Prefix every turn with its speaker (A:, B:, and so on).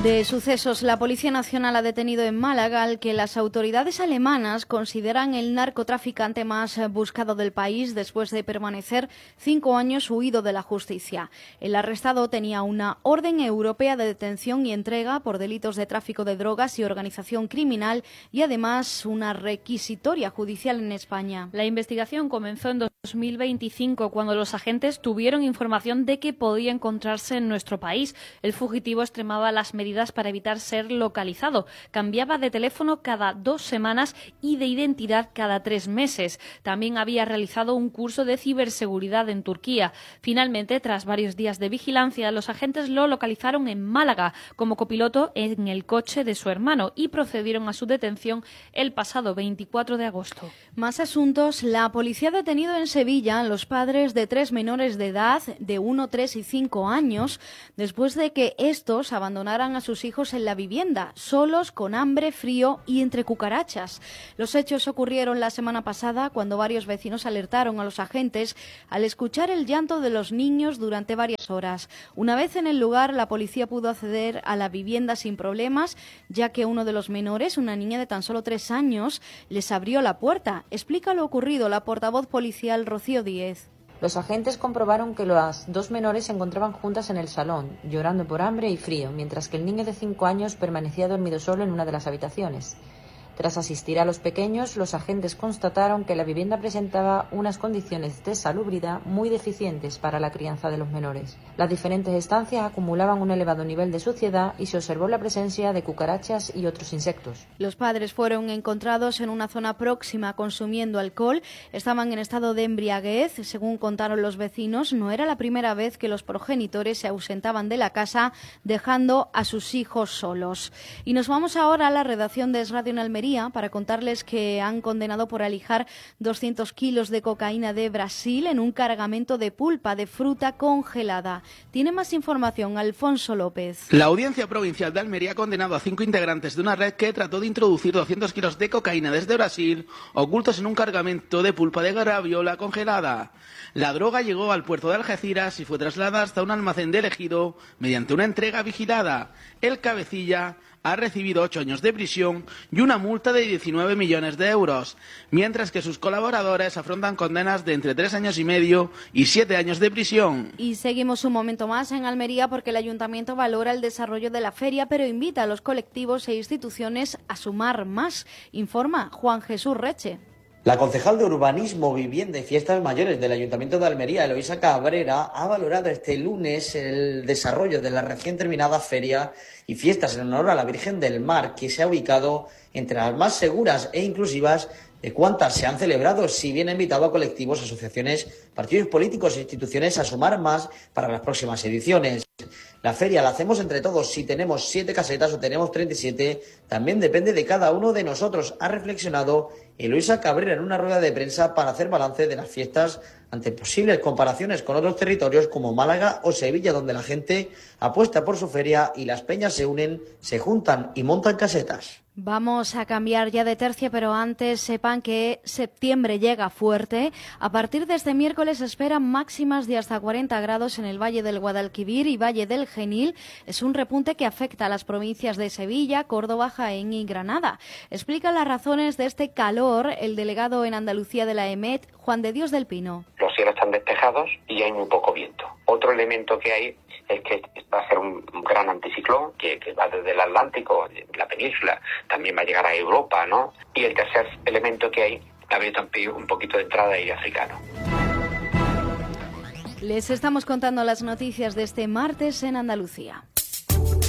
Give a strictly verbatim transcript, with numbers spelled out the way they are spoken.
A: De sucesos, la Policía Nacional ha detenido en Málaga al que las autoridades alemanas consideran el narcotraficante más buscado del país después de permanecer cinco años huido de la justicia. El arrestado tenía una orden europea de detención y entrega por delitos de tráfico de drogas y organización criminal y además una requisitoria judicial en España.
B: La investigación comenzó en dos mil veinticinco cuando los agentes tuvieron información de que podía encontrarse en nuestro país. El fugitivo extremaba las medidas para evitar ser localizado. Cambiaba de teléfono cada dos semanas y de identidad cada tres meses. También había realizado un curso de ciberseguridad en Turquía. Finalmente, tras varios días de vigilancia, los agentes lo localizaron en Málaga como copiloto en el coche de su hermano y procedieron a su detención el pasado veinticuatro de agosto.
A: Más asuntos. La policía ha detenido en Sevilla a los padres de tres menores de edad de uno, tres y cinco años después de que estos abandonaran a sus hijos en la vivienda, solos, con hambre, frío y entre cucarachas. Los hechos ocurrieron la semana pasada cuando varios vecinos alertaron a los agentes al escuchar el llanto de los niños durante varias horas. Una vez en el lugar, la policía pudo acceder a la vivienda sin problemas, ya que uno de los menores, una niña de tan solo tres años, les abrió la puerta. Explica lo ocurrido la portavoz policial Rocío Díez.
C: Los agentes comprobaron que las dos menores se encontraban juntas en el salón, llorando por hambre y frío, mientras que el niño de cinco años permanecía dormido solo en una de las habitaciones. Tras asistir a los pequeños, los agentes constataron que la vivienda presentaba unas condiciones de salubridad muy deficientes para la crianza de los menores. Las diferentes estancias acumulaban un elevado nivel de suciedad y se observó la presencia de cucarachas y otros insectos.
A: Los padres fueron encontrados en una zona próxima consumiendo alcohol. Estaban en estado de embriaguez. Según contaron los vecinos, no era la primera vez que los progenitores se ausentaban de la casa, dejando a sus hijos solos. Y nos vamos ahora a la redacción de Es Radio en Almería para contarles que han condenado por alijar doscientos kilos de cocaína de Brasil en un cargamento de pulpa de fruta congelada. Tiene más información Alfonso López.
D: La Audiencia Provincial de Almería ha condenado a cinco integrantes de una red que trató de introducir doscientos kilos de cocaína desde Brasil ocultos en un cargamento de pulpa de graviola congelada. La droga llegó al puerto de Algeciras y fue trasladada hasta un almacén del Ejido mediante una entrega vigilada. El cabecilla ha recibido ocho años de prisión y una multa de diecinueve millones de euros, mientras que sus colaboradores afrontan condenas de entre tres años y medio y siete años de prisión.
A: Y seguimos un momento más en Almería porque el Ayuntamiento valora el desarrollo de la feria, pero invita a los colectivos e instituciones a sumar más. Informa Juan Jesús Reche.
E: La concejal de Urbanismo, Vivienda y Fiestas Mayores del Ayuntamiento de Almería, Eloísa Cabrera, ha valorado este lunes el desarrollo de la recién terminada feria y fiestas en honor a la Virgen del Mar, que se ha ubicado entre las más seguras e inclusivas de cuántas se han celebrado, si bien ha invitado a colectivos, asociaciones, partidos políticos e instituciones a sumar más para las próximas ediciones. La feria la hacemos entre todos. Si tenemos siete casetas o tenemos treinta y siete, también depende de cada uno de nosotros, ha reflexionado Eloísa Cabrera en una rueda de prensa para hacer balance de las fiestas ante posibles comparaciones con otros territorios como Málaga o Sevilla, donde la gente apuesta por su feria y las peñas se unen, se juntan y montan casetas.
A: Vamos a cambiar ya de tercio, pero antes sepan que septiembre llega fuerte. A partir de este miércoles se esperan máximas de hasta cuarenta grados en el Valle del Guadalquivir y Valle del Genil. Es un repunte que afecta a las provincias de Sevilla, Córdoba, Jaén y Granada. Explica las razones de este calor el delegado en Andalucía de la E M E T, Juan de Dios del Pino.
F: Los cielos están despejados y hay muy poco viento. Otro elemento que hay es que va a ser un gran anticiclón que, que va desde el Atlántico, la península, también va a llegar a Europa, ¿no? Y el tercer elemento que hay, ha habido un poquito de entrada de aire africano.
A: Les estamos contando las noticias de este martes en Andalucía.